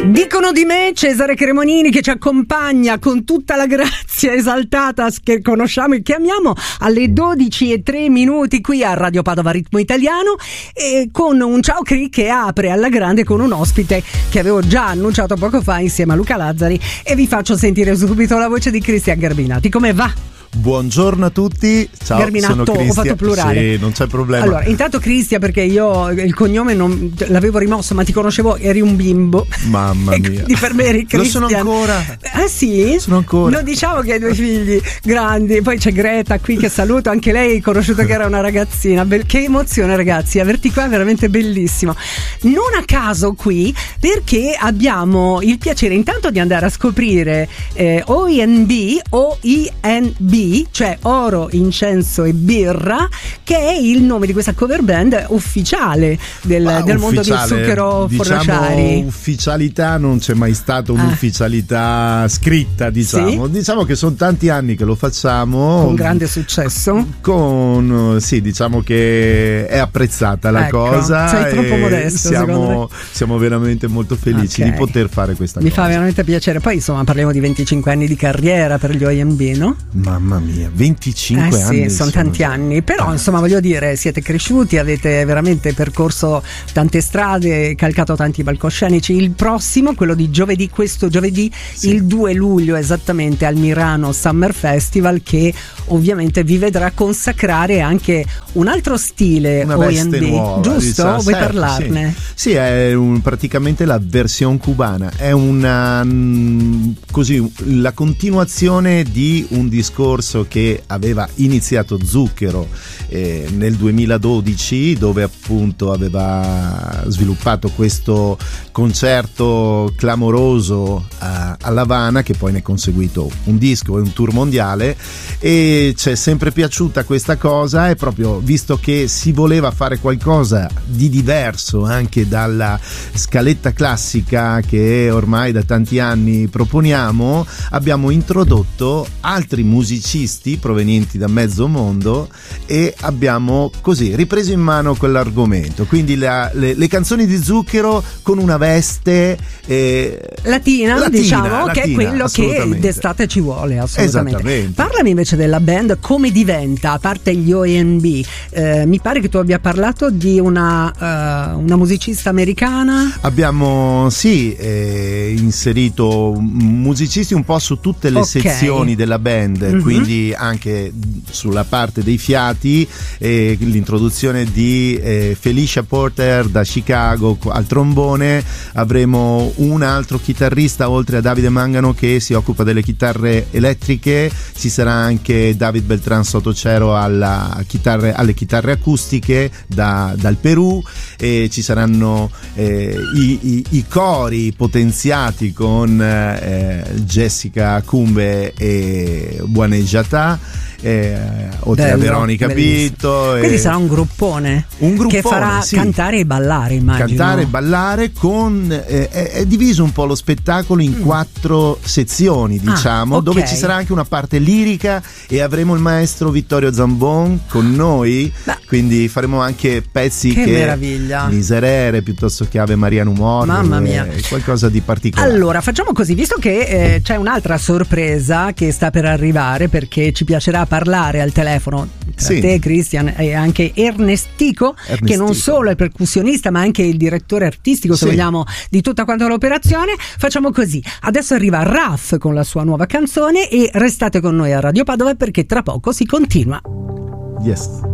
Dicono di me Cesare Cremonini, che ci accompagna con tutta la grazia esaltata che conosciamo e che amiamo alle 12:03 qui a Radio Padova Ritmo Italiano, e con un Ciao Cri che apre alla grande con un ospite che avevo già annunciato poco fa insieme a Luca Lazzari, e vi faccio sentire subito la voce di Cristian Garbinati. Come va? Buongiorno a tutti, ciao, Garbinatto, sono Cristian. Ho fatto plurale. Sì, non c'è problema. Allora, intanto Cristian, perché io il cognome non l'avevo rimosso, ma ti conoscevo, eri un bimbo. Mamma mia. Quindi per me eri Cristian. Lo sono ancora. Ah sì? Sono ancora. Non diciamo che hai due figli grandi. Poi c'è Greta qui che saluto, anche lei conosciuta che era una ragazzina. Che emozione, ragazzi, averti qua è veramente bellissimo. Non a caso qui, perché abbiamo il piacere intanto di andare a scoprire OINB, cioè Oro, Incenso e Birra, che è il nome di questa cover band ufficiale del mondo del zucchero Fornaciari. Ufficialità non c'è mai stata, un'ufficialità scritta, diciamo. Sì? Diciamo che sono tanti anni che lo facciamo con grande successo. Sì, diciamo che è apprezzata la cosa. Sei troppo modesto, siamo veramente molto felici di poter fare questa cosa. Mi fa veramente piacere. Poi insomma parliamo di 25 anni di carriera per gli OINB, no? Mamma mia, 25 anni. Sì, sono tanti anni, però insomma voglio dire, siete cresciuti, avete veramente percorso tante strade, calcato tanti palcoscenici. Il prossimo, quello di questo giovedì, sì, il 2 luglio esattamente, al Milano Summer Festival, che ovviamente vi vedrà consacrare anche un altro stile OINB, nuova, giusto? Diciamo, vuoi parlarne? Sì, è praticamente la versione cubana, è la continuazione di un discorso che aveva iniziato Zucchero nel 2012, dove appunto aveva sviluppato questo concerto clamoroso a L'Havana, che poi ne è conseguito un disco e un tour mondiale, e ci è sempre piaciuta questa cosa, e proprio visto che si voleva fare qualcosa di diverso anche dalla scaletta classica che ormai da tanti anni proponiamo, abbiamo introdotto altri musicisti provenienti da mezzo mondo e abbiamo così ripreso in mano quell'argomento, quindi le canzoni di Zucchero con una veste latina, diciamo, che è quello che d'estate ci vuole assolutamente. Esattamente. Parlami invece della band, come diventa, a parte gli OINB, mi pare che tu abbia parlato di una musicista americana. Abbiamo inserito musicisti un po' su tutte le sezioni della band, quindi anche sulla parte dei fiati, l'introduzione di Felicia Porter da Chicago al trombone. Avremo un altro chitarrista oltre a Davide Mangano che si occupa delle chitarre elettriche, ci sarà anche David Beltran Sotocero alle chitarre acustiche dal Perù, e ci saranno i cori potenziati con Jessica Cumbe e Buaneggiata, oltre a Veronica Pitto. Quindi sarà un gruppone che farà cantare e ballare, immagino. Cantare e ballare è diviso un po' lo spettacolo in 4 sezioni, diciamo, dove ci sarà anche una parte lirica, e avremo il maestro Vittorio Zambon con noi. Quindi faremo anche pezzi che meraviglia, Miserere piuttosto che Ave Maria Numor. Mamma mia, qualcosa di particolare. Allora facciamo così, visto che c'è un'altra sorpresa che sta per arrivare, perché ci piacerà parlare al telefono tra te, Cristian, e anche Ernestico, che non solo è percussionista ma anche il direttore artistico, se vogliamo, di tutta quanta l'operazione. Facciamo così, adesso arriva Raf con la sua nuova canzone, e restate con noi a Radio Padova perché tra poco si continua. Yes.